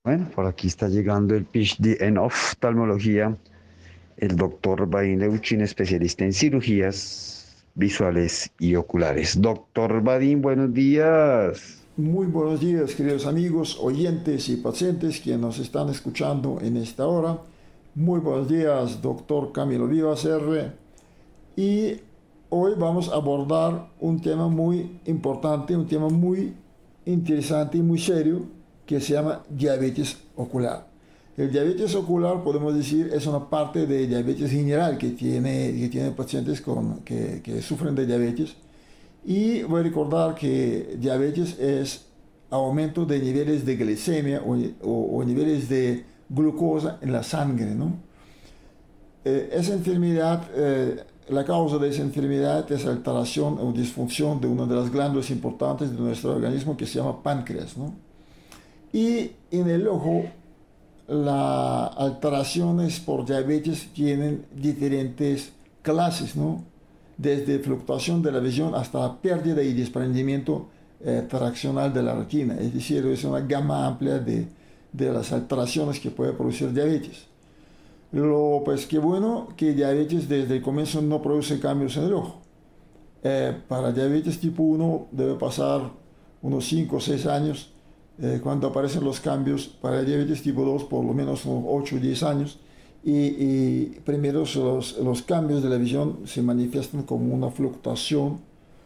Bueno, por aquí está llegando el PhD en oftalmología, el doctor Vadim Leuchin, especialista en cirugías visuales y oculares. Doctor Vadim, buenos días. Muy buenos días, queridos amigos, oyentes y pacientes que nos están escuchando en esta hora. Muy buenos días, doctor Camilo Vivas R. Y hoy vamos a abordar un tema muy importante, un tema muy interesante y muy serio que se llama diabetes ocular. El diabetes ocular, podemos decir, es una parte de diabetes general que tiene pacientes que sufren de diabetes. Y voy a recordar que diabetes es aumento de niveles de glicemia o niveles de glucosa en la sangre, ¿no? Esa enfermedad, la causa de esa enfermedad es alteración o disfunción de una de las glándulas importantes de nuestro organismo que se llama páncreas, ¿no? Y en el ojo, las alteraciones por diabetes tienen diferentes clases, ¿no? Desde fluctuación de la visión hasta la pérdida y desprendimiento traccional de la retina. Es decir, es una gama amplia de las alteraciones que puede producir diabetes. Pues qué bueno que diabetes desde el comienzo no produce cambios en el ojo. Para diabetes tipo 1 debe pasar unos 5 o 6 años cuando aparecen los cambios. Para diabetes tipo 2 por lo menos unos 8 o 10 años. Y primero los cambios de la visión se manifiestan como una fluctuación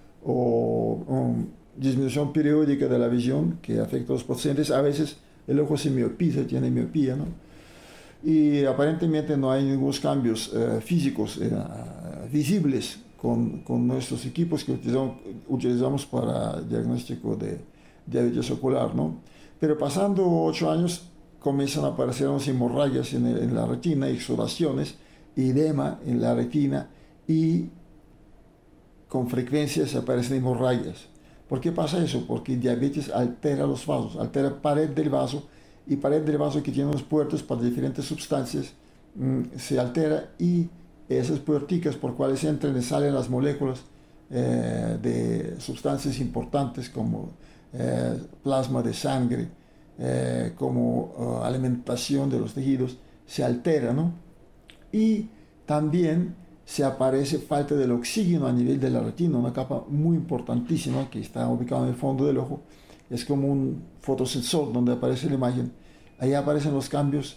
o disminución periódica de la visión que afecta a los pacientes. A veces el ojo se miopiza, tiene miopía, ¿no? Y aparentemente no hay ningún cambios físicos visibles con nuestros equipos que utilizamos para diagnóstico de diabetes ocular, ¿no? Pero pasando 8 años comienzan a aparecer unas hemorragias en la retina, exudaciones, edema en la retina y con frecuencia se aparecen hemorragias. ¿Por qué pasa eso? Porque diabetes altera los vasos, altera pared del vaso, y pared del vaso que tiene unas puertas para diferentes sustancias se altera, y esas puerticas por cuales entran y salen las moléculas de sustancias importantes como plasma de sangre, como alimentación de los tejidos, se altera, ¿no? Y también se aparece falta del oxígeno a nivel de la retina, una capa muy importantísima que está ubicada en el fondo del ojo. Es como un fotosensor donde aparece la imagen. Ahí aparecen los cambios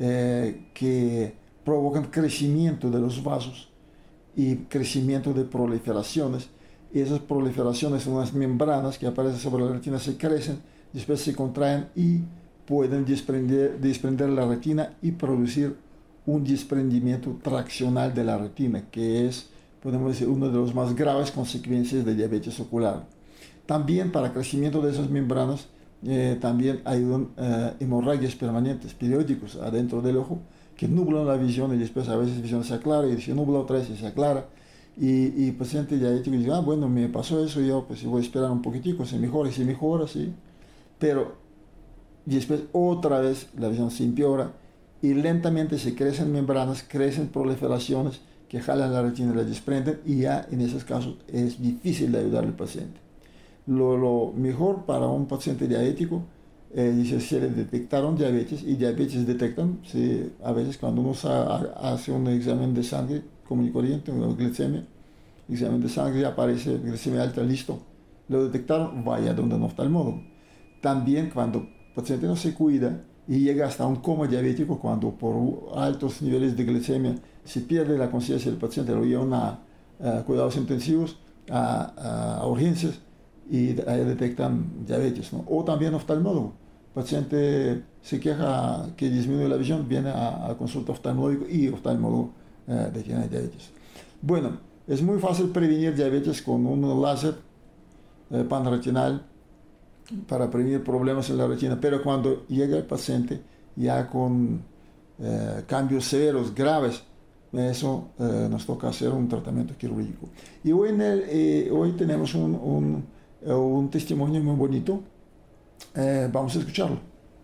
que provocan crecimiento de los vasos y crecimiento de proliferaciones. Y esas proliferaciones son unas membranas que aparecen sobre la retina, se crecen, después se contraen y pueden desprender la retina y producir un desprendimiento traccional de la retina, que es, podemos decir, una de las más graves consecuencias de diabetes ocular. También para crecimiento de esas membranas también ayudan hemorragias permanentes, periódicos adentro del ojo, que nublan la visión y después a veces la visión se aclara y se nubla otra vez y se aclara. Y paciente diabético dice, bueno, me pasó eso, yo pues voy a esperar un poquitico, se mejora, sí. Pero después otra vez la visión se empeora y lentamente se crecen membranas, crecen proliferaciones que jalan la retina y la desprenden, y ya en esos casos es difícil de ayudar al paciente. Lo mejor para un paciente diabético, dice, se le detectaron diabetes, y diabetes detectan, a veces cuando uno hace un examen de sangre común y corriente, una glicemia, examen de sangre, aparece glicemia alta, listo, lo detectaron, vaya donde un oftalmólogo. También cuando el paciente no se cuida y llega hasta un coma diabético, cuando por altos niveles de glicemia se pierde la conciencia del paciente, lo llevan a cuidados intensivos, a urgencias, y ahí detectan diabetes, ¿no? O también oftalmólogo. El paciente se queja que disminuye la visión, viene a consulta oftalmológica y oftalmólogo detiene diabetes. Bueno, es muy fácil prevenir diabetes con un láser panretinal para prevenir problemas en la retina, pero cuando llega el paciente ya con cambios severos, graves, eso nos toca hacer un tratamiento quirúrgico. Y hoy tenemos un testimonio muy bonito. Vamos a escucharlo.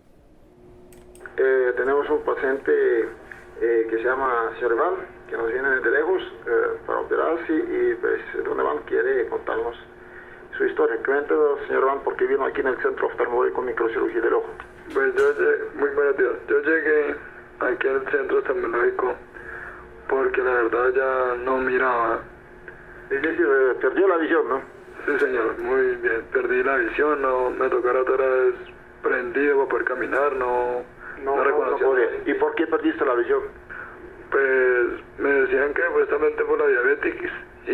Tenemos un paciente que se llama señor Iván, que nos viene desde lejos para operarse, y pues don Iván quiere contarnos su historia. Cuéntenos, señor Iván, por qué vino aquí en el Centro Oftalmológico Microcirugía del Ojo. Pues yo llegué, muy buenos días, yo llegué aquí al Centro Oftalmológico porque la verdad ya no miraba. Es decir, perdió la visión, ¿no? Sí, señor, muy bien, perdí la visión, no me tocara otra vez prendido para poder caminar, no reconocía. No podía. ¿Y por qué perdiste la visión? Pues me decían que supuestamente por la diabetes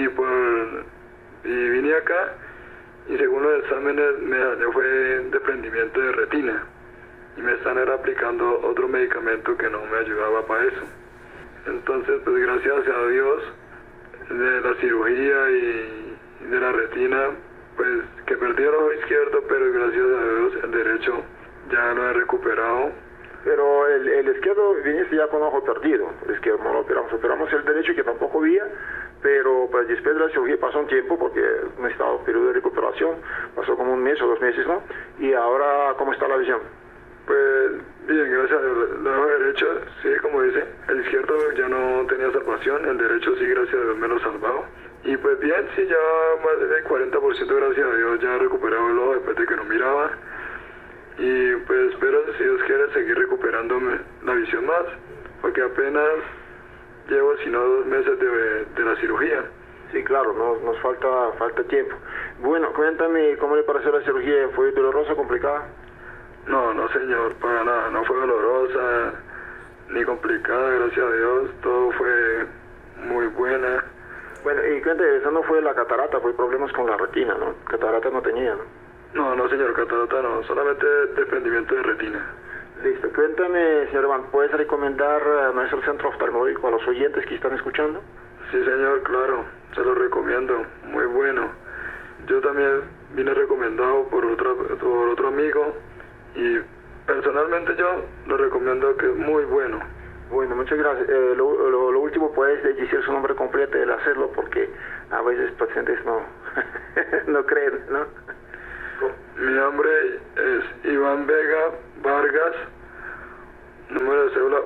y vine acá y según los exámenes me salió fue desprendimiento de retina y me están aplicando otro medicamento que no me ayudaba para eso. Entonces pues gracias a Dios de la cirugía y de la retina pues que perdí el ojo izquierdo, pero gracias a Dios el derecho ya lo he recuperado. Pero el izquierdo viniste ya con ojo perdido, es que no lo operamos el derecho que tampoco veía, pero pues después de la cirugía pasó un tiempo porque necesitaba un periodo de recuperación, pasó como un mes o 2 meses, ¿no? Y ahora, ¿cómo está la visión? Pues bien, gracias a Dios, el ojo derecho, sí, como dice, el izquierdo ya no tenía salvación, el derecho sí, gracias a Dios, me lo salvado. Y pues bien, sí, ya más del 40% gracias a Dios ya he recuperado el ojo después de que no miraba. Y pues espero, si Dios quiere, seguir recuperándome la visión más, porque apenas llevo, si no, 2 meses de la cirugía. Sí, claro, nos falta tiempo. Bueno, cuéntame, ¿cómo le pareció la cirugía? ¿Fue dolorosa, complicada? No, señor, para nada, no fue dolorosa ni complicada, gracias a Dios, todo fue muy buena. Bueno, y cuéntame, eso no fue la catarata, fue problemas con la retina, ¿no? Catarata no tenía, ¿no? No, señor, catarata no, solamente desprendimiento de retina. Listo, cuéntame, señor Iván, ¿puedes recomendar nuestro centro oftalmológico a los oyentes que están escuchando? Sí, señor, claro, se lo recomiendo, muy bueno. Yo también vine recomendado por otro amigo y personalmente yo lo recomiendo, que es muy bueno. Bueno, muchas gracias. Lo último, ¿puedes decir su nombre completo y el hacerlo? Porque a veces pacientes no creen, ¿no? Mi nombre es Iván Vega Vargas, número de cédula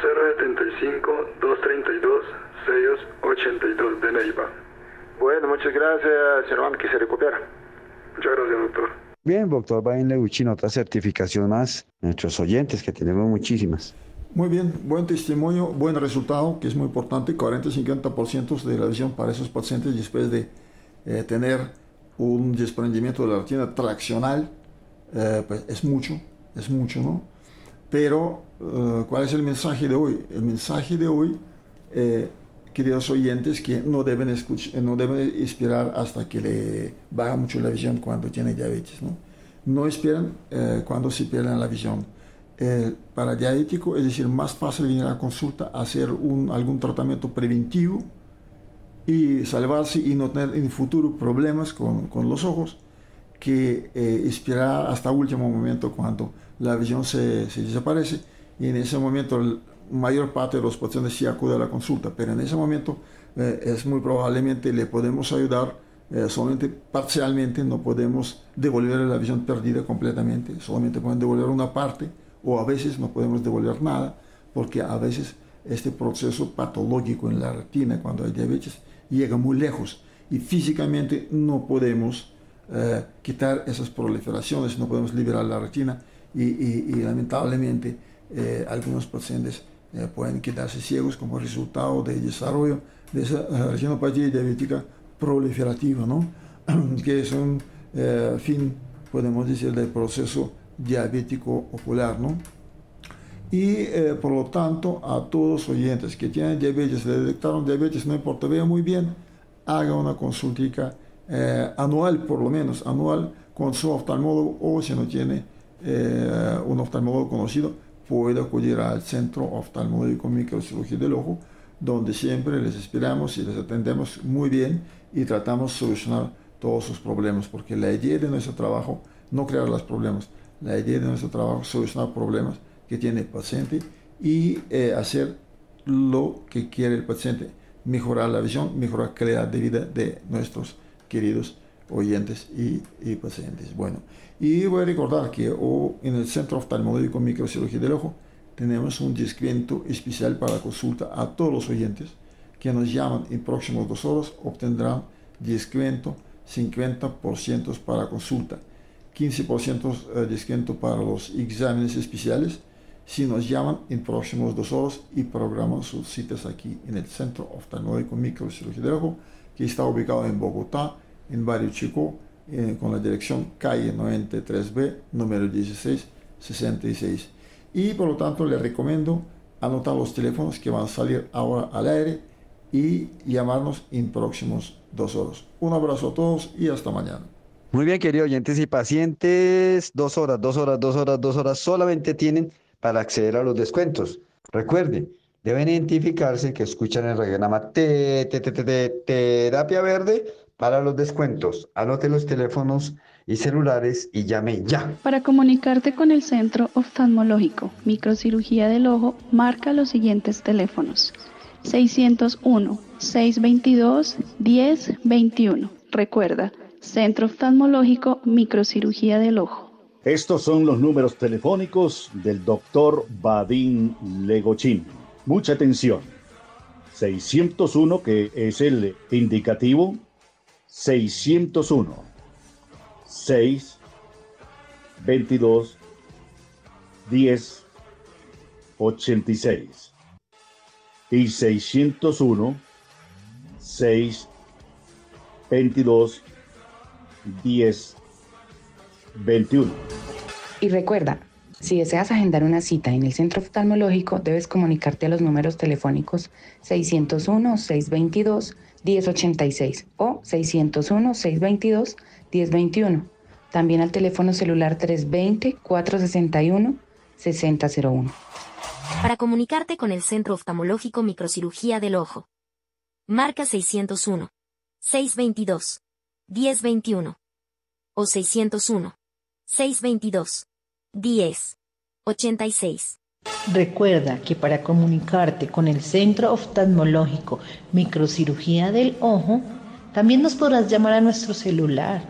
1075-232-682 de Neiva. Bueno, muchas gracias, señor Iván, que se recupera. Muchas gracias, doctor. Bien, doctor Bain Leuchin, otra certificación más, nuestros oyentes, que tenemos muchísimas. Muy bien, buen testimonio, buen resultado, que es muy importante, 40-50% de la visión para esos pacientes después de tener un desprendimiento de la retina traccional, pues es mucho, ¿no? Pero, ¿cuál es el mensaje de hoy? El mensaje de hoy, queridos oyentes, que no deben esperar hasta que le baja mucho la visión cuando tiene diabetes, ¿no? No esperen cuando se pierdan la visión. Para diabético, es decir, más fácil venir a la consulta a hacer algún tratamiento preventivo y salvarse y no tener en el futuro problemas con los ojos, que esperar hasta último momento cuando la visión se desaparece, y en ese momento la mayor parte de los pacientes sí acude a la consulta, pero en ese momento es muy probablemente le podemos ayudar solamente parcialmente, no podemos devolverle la visión perdida completamente, solamente podemos devolver una parte, o a veces no podemos devolver nada, porque a veces este proceso patológico en la retina cuando hay diabetes llega muy lejos y físicamente no podemos quitar esas proliferaciones, no podemos liberar la retina y lamentablemente algunos pacientes pueden quedarse ciegos como resultado del desarrollo de esa retinopatía diabética proliferativa, ¿no? Que es un fin, podemos decir, del proceso diabético ocular, ¿no? Y por lo tanto, a todos los oyentes que tienen diabetes, le detectaron diabetes, no importa, vea muy bien, haga una consultica anual, por lo menos anual, con su oftalmólogo, o si no tiene un oftalmólogo conocido, puede acudir al Centro Oftalmológico Microcirugía del Ojo, donde siempre les esperamos y les atendemos muy bien y tratamos de solucionar todos sus problemas, porque la idea de nuestro trabajo, no crear los problemas, la idea de nuestro trabajo es solucionar problemas que tiene el paciente y hacer lo que quiere el paciente, mejorar la visión, mejorar la calidad de vida de nuestros queridos oyentes y pacientes. Bueno, y voy a recordar que en el Centro Oftalmológico Microcirugía del Ojo tenemos un descuento especial para consulta a todos los oyentes que nos llaman en próximas 2 horas, obtendrán descuento 50% para consulta, 15% descuento para los exámenes especiales si nos llaman en próximos 2 horas y programan sus citas aquí en el Centro Oftalmológico Microcirugía del Ojo, que está ubicado en Bogotá, en Barrio Chico, con la dirección calle 93B, número 1666. Y por lo tanto le recomiendo anotar los teléfonos que van a salir ahora al aire y llamarnos en próximos 2 horas. Un abrazo a todos y hasta mañana. Muy bien, queridos oyentes y pacientes, 2 horas, 2 horas, 2 horas, 2 horas solamente tienen para acceder a los descuentos. Recuerden, deben identificarse que escuchan el radiodrama Terapia Verde para los descuentos. Anote los teléfonos y celulares y llame ya. Para comunicarte con el Centro Oftalmológico Microcirugía del Ojo, marca los siguientes teléfonos: 601-622-1021. Recuerda, Centro Oftalmológico Microcirugía del Ojo. Estos son los números telefónicos del doctor Vadim Legochín. Mucha atención. 601, que es el indicativo, 601 622 1086 y 601 622 1021. Y recuerda, si deseas agendar una cita en el centro oftalmológico, debes comunicarte a los números telefónicos 601-622-1086 o 601-622-1021. También al teléfono celular 320-461-6001. Para comunicarte con el Centro Oftalmológico Microcirugía del Ojo, marca 601-622-1021 o 601-622-1086. Recuerda que para comunicarte con el Centro Oftalmológico Microcirugía del Ojo, también nos podrás llamar a nuestro celular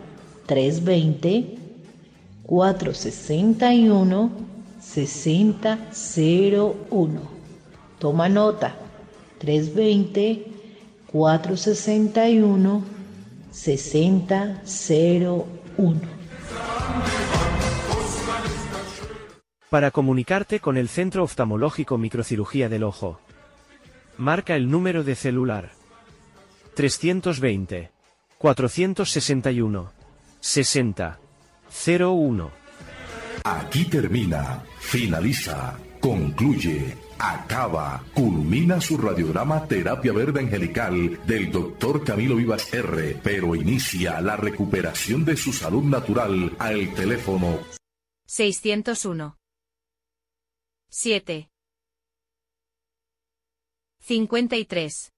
320-461-6001. Toma nota, 320-461-6001. Para comunicarte con el Centro Oftalmológico Microcirugía del Ojo, marca el número de celular 320-461-6001. Aquí termina, finaliza, concluye, acaba, culmina su radiodrama Terapia Verde Angelical del Dr. Camilo Vivas R., pero inicia la recuperación de su salud natural al teléfono 601 7 53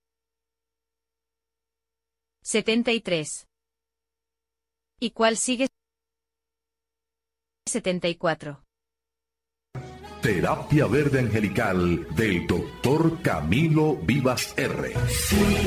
73. ¿Y cuál sigue? 74. Terapia Verde Angelical del Dr. Camilo Vivas R.